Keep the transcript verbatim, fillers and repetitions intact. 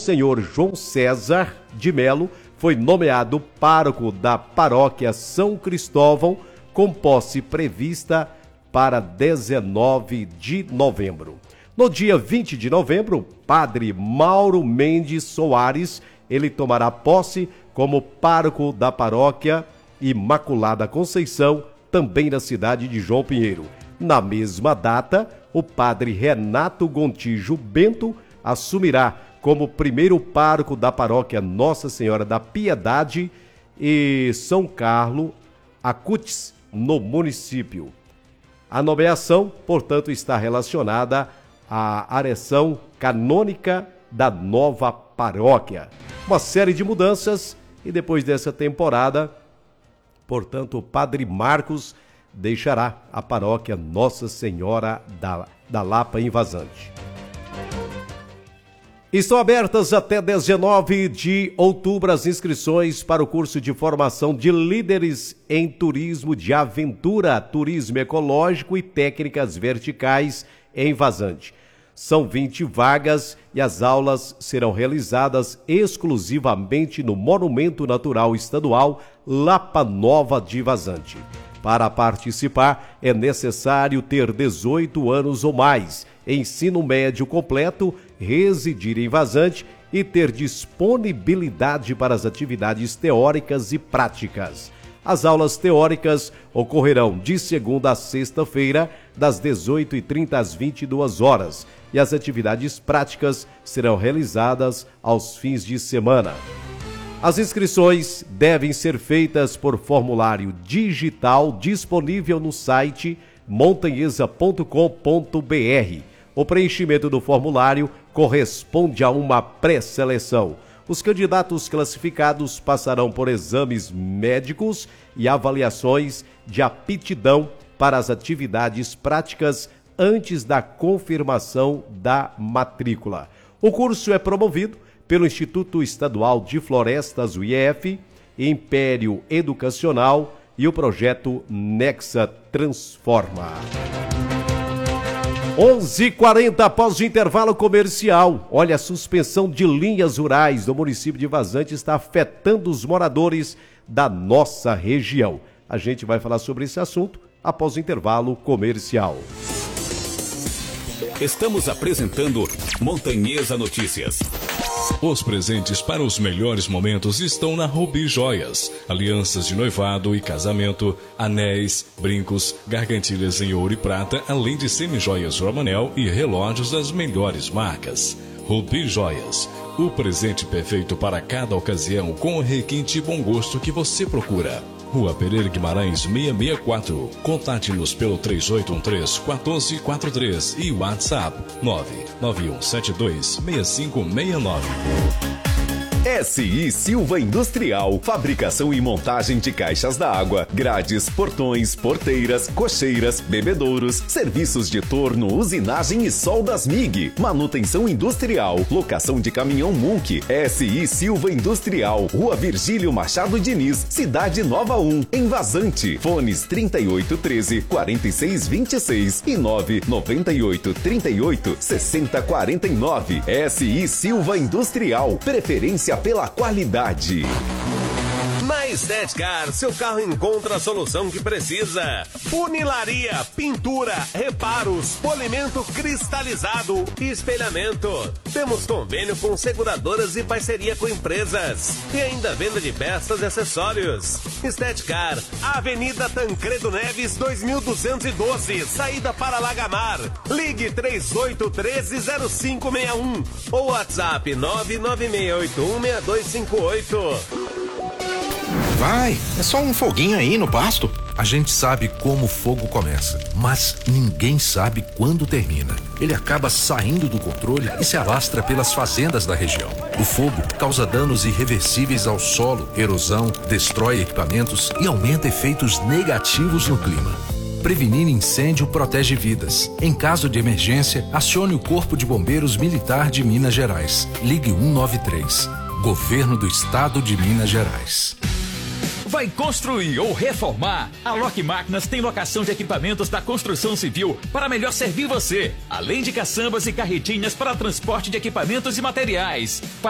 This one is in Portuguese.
Monsenhor João César de Melo foi nomeado pároco da paróquia São Cristóvão, com posse prevista para dezenove de novembro. No dia vinte de novembro, o padre Mauro Mendes Soares, ele tomará posse como pároco da paróquia Imaculada Conceição, também na cidade de João Pinheiro. Na mesma data, o padre Renato Gontijo Bento assumirá como primeiro pároco da paróquia Nossa Senhora da Piedade e São Carlos Acutis, no município. A nomeação, portanto, está relacionada à areação canônica da nova paróquia. Uma série de mudanças e depois dessa temporada, portanto, o padre Marcos deixará a paróquia Nossa Senhora da, da Lapa em Vazante. Estão abertas até dezenove de outubro as inscrições para o curso de formação de líderes em turismo de aventura, turismo ecológico e técnicas verticais em Vazante. São vinte vagas e as aulas serão realizadas exclusivamente no Monumento Natural Estadual Lapa Nova de Vazante. Para participar, é necessário ter dezoito anos ou mais, ensino médio completo, residir em Vazante e ter disponibilidade para as atividades teóricas e práticas. As aulas teóricas ocorrerão de segunda a sexta-feira, das dezoito e trinta às vinte e duas horas, e as atividades práticas serão realizadas aos fins de semana. As inscrições devem ser feitas por formulário digital disponível no site montanhesa ponto com ponto br. O preenchimento do formulário corresponde a uma pré-seleção. Os candidatos classificados passarão por exames médicos e avaliações de aptidão para as atividades práticas antes da confirmação da matrícula. O curso é promovido pelo Instituto Estadual de Florestas, o I E F, Império Educacional e o projeto Nexa Transforma. onze e quarenta após o intervalo comercial. Olha, a suspensão de linhas rurais do município de Vazante está afetando os moradores da nossa região. A gente vai falar sobre esse assunto após o intervalo comercial. Estamos apresentando Montanhesa Notícias. Os presentes para os melhores momentos estão na Rubi Joias. Alianças de noivado e casamento, anéis, brincos, gargantilhas em ouro e prata, além de semijoias Romanel e relógios das melhores marcas. Rubi Joias, o presente perfeito para cada ocasião com o requinte e bom gosto que você procura. Rua Pereira Guimarães seiscentos e sessenta e quatro. Contate-nos pelo três oito um três, um quatro quatro três e WhatsApp nove nove um sete dois, seis cinco seis nove. S I Silva Industrial, fabricação e montagem de caixas d'água, grades, portões, porteiras, cocheiras, bebedouros, serviços de torno, usinagem e soldas M I G, manutenção industrial, locação de caminhão Munk. S I Silva Industrial, Rua Virgílio Machado Diniz, Cidade Nova um, em Vazante. Fones trinta e oito treze, quarenta e seis vinte e seis e nove noventa e oito trinta e oito sessenta quarenta e nove. S I Silva Industrial, preferência pela qualidade. Na Estética, seu carro encontra a solução que precisa. Funilaria, pintura, reparos, polimento cristalizado e espelhamento. Temos convênio com seguradoras e parceria com empresas. E ainda venda de peças e acessórios. Estética, Avenida Tancredo Neves, dois mil duzentos e doze, saída para Lagamar. Ligue três oito um três, zero cinco seis um ou WhatsApp nove nove seis oito um, seis dois cinco oito. Vai, é só um foguinho aí no pasto. A gente sabe como o fogo começa, mas ninguém sabe quando termina. Ele acaba saindo do controle e se alastra pelas fazendas da região. O fogo causa danos irreversíveis ao solo, erosão, destrói equipamentos e aumenta efeitos negativos no clima. Prevenir incêndio protege vidas. Em caso de emergência, acione o Corpo de Bombeiros Militar de Minas Gerais. Ligue um nove três. Governo do Estado de Minas Gerais. Vai construir ou reformar? A Lock Máquinas tem locação de equipamentos da construção civil para melhor servir você, além de caçambas e carretinhas para transporte de equipamentos e materiais.